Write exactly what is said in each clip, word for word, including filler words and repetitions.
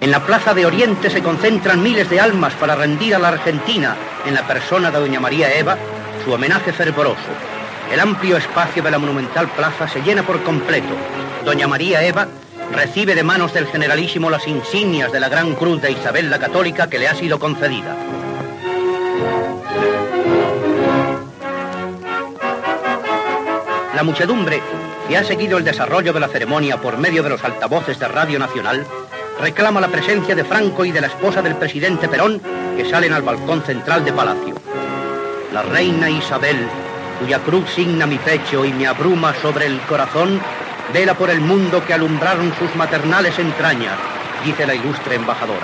En la Plaza de Oriente se concentran miles de almas para rendir a la Argentina, en la persona de doña María Eva, su homenaje fervoroso. El amplio espacio de la monumental plaza se llena por completo. Doña María Eva recibe de manos del generalísimo las insignias de la Gran Cruz de Isabel la Católica que le ha sido concedida. La muchedumbre, que ha seguido el desarrollo de la ceremonia por medio de los altavoces de Radio Nacional, reclama la presencia de Franco y de la esposa del presidente Perón, que salen al balcón central de Palacio. La reina Isabel, cuya cruz signa mi pecho y me abruma sobre el corazón, vela por el mundo que alumbraron sus maternales entrañas, dice la ilustre embajadora.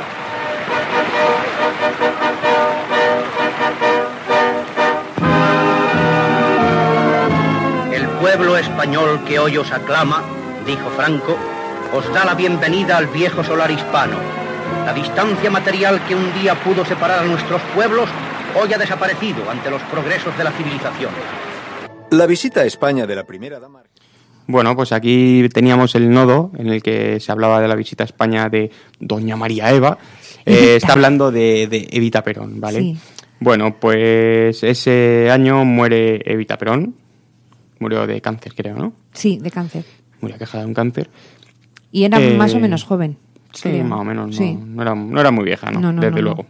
El pueblo español que hoy os aclama, dijo Franco, os da la bienvenida al viejo solar hispano. La distancia material que un día pudo separar a nuestros pueblos hoy ha desaparecido ante los progresos de la civilización. La visita a España de la primera dama... Bueno, pues aquí teníamos el nodo en el que se hablaba de la visita a España de doña María Eva. Eh, está hablando de, de Evita Perón, ¿vale? Sí. Bueno, pues ese año muere Evita Perón. Murió de cáncer, creo, ¿no? Sí, de cáncer. Murió aquejada de un cáncer. Y era Eh, más o menos joven. Sí, creo. más o menos. No, Sí. no, era, no era muy vieja, ¿no? No, no, Desde no, luego. no.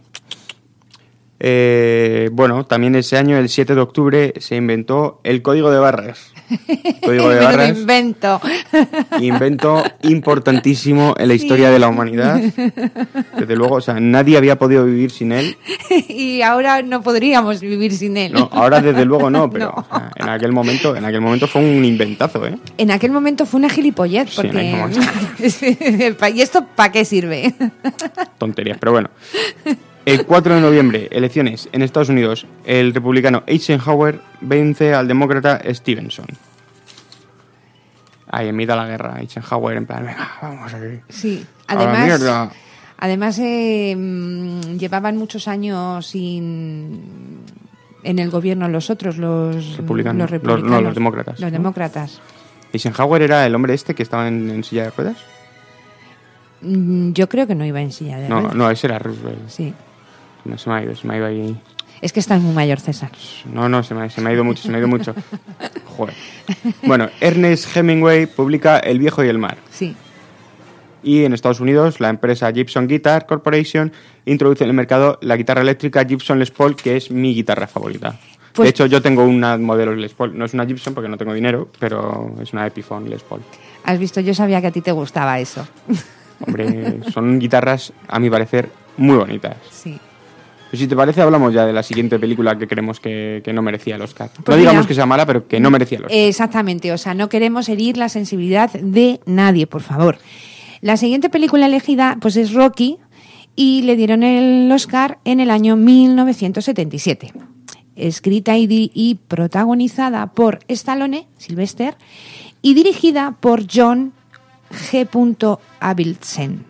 Eh, bueno, también ese año, el siete de octubre, se inventó el código de barras. Código de Menudo barras. invento. Invento importantísimo en la historia Sí. de la humanidad. Desde luego, o sea, nadie había podido vivir sin él. Y ahora no podríamos vivir sin él. No, ahora desde luego no, pero No. o sea, en aquel momento, en aquel momento fue un inventazo, ¿eh? En aquel momento fue una gilipollez, Sí, en porque... aquel momento. ¿Y esto para qué sirve? Tonterías, pero bueno. El cuatro de noviembre, elecciones en Estados Unidos. El republicano Eisenhower vence al demócrata Stevenson. Ahí en mitad de la guerra, Eisenhower en plan, venga, vamos aquí. Sí, A la además... mierda. Además, eh, mm, llevaban muchos años sin... en el gobierno los otros, los Republicanos. los Los- republicanos. no, los demócratas, Los ¿no? demócratas. Eisenhower era el hombre este que estaba en, en silla de ruedas. Mm, Yo creo que no iba en silla de No, ruedas. no, ese era Roosevelt. Sí. No, se me ha ido, se me ha ido ahí. Es que estás muy mayor, César. No, no, se me, se me ha ido mucho, se me ha ido mucho. Joder. Bueno, Ernest Hemingway publica El viejo y el mar. Sí. Y en Estados Unidos, la empresa Gibson Guitar Corporation introduce en el mercado la guitarra eléctrica Gibson Les Paul, que es mi guitarra favorita. Pues- de hecho, yo tengo una modelo Les Paul. No es una Gibson porque no tengo dinero, pero es una Epiphone Les Paul. Has visto, yo sabía que a ti te gustaba eso. Hombre, son guitarras, a mi parecer, muy bonitas. Sí. Pues si te parece, hablamos ya de la siguiente película que creemos que, que no merecía el Oscar. Pues no digamos mira, que sea mala, pero que no merecía el Oscar. Exactamente, o sea, no queremos herir la sensibilidad de nadie, por favor. La siguiente película elegida pues es Rocky y le dieron el Oscar en el año mil novecientos setenta y siete. Escrita y, di- y protagonizada por Stallone, Sylvester, y dirigida por John G. Avildsen.